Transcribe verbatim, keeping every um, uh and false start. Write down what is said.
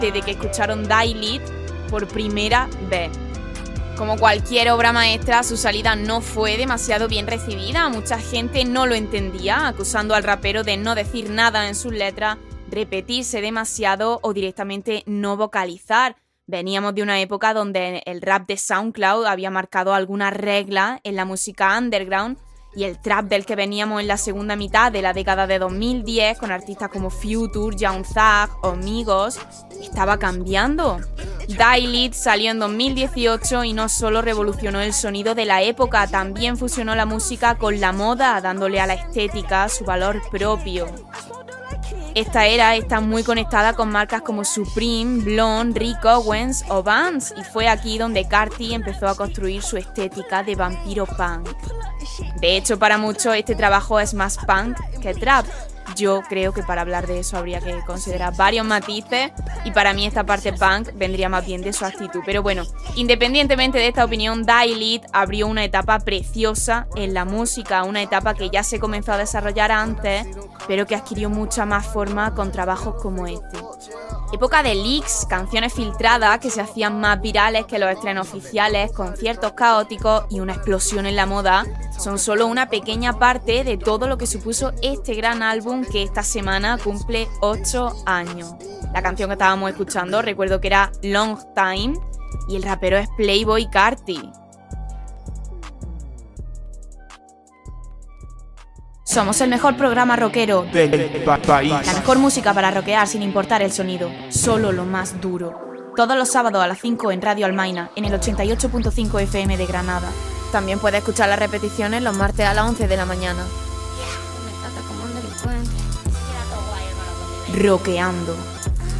desde que escucharon Die Lit por primera vez. Como cualquier obra maestra, su salida no fue demasiado bien recibida. Mucha gente no lo entendía, acusando al rapero de no decir nada en sus letras, repetirse demasiado o directamente no vocalizar. Veníamos de una época donde el rap de SoundCloud había marcado algunas reglas en la música underground y el trap del que veníamos en la segunda mitad de la década de dos mil diez con artistas como Future, Young Thug o Migos estaba cambiando. Die Lit salió en dos mil dieciocho y no solo revolucionó el sonido de la época, también fusionó la música con la moda, dándole a la estética su valor propio. Esta era está muy conectada con marcas como Supreme, Blonde, Rick Owens o Vans, y fue aquí donde Carti empezó a construir su estética de vampiro punk. De hecho, para muchos este trabajo es más punk que trap. Yo creo que para hablar de eso habría que considerar varios matices y para mí esta parte punk vendría más bien de su actitud. Pero bueno, independientemente de esta opinión, Die Lit abrió una etapa preciosa en la música, una etapa que ya se comenzó a desarrollar antes, pero que adquirió mucha más forma con trabajos como este. Época de leaks, canciones filtradas que se hacían más virales que los estrenos oficiales, conciertos caóticos y una explosión en la moda son solo una pequeña parte de todo lo que supuso este gran álbum que esta semana cumple ocho años. La canción que estábamos escuchando recuerdo que era Long Time y el rapero es Playboi Carti. Somos el mejor programa rockero del país. La mejor música para rockear sin importar el sonido. Solo lo más duro. Todos los sábados a las cinco en Radio Almaina, en el ochenta y ocho punto cinco F M de Granada. También puedes escuchar las repeticiones los martes a las once de la mañana. Rockeando.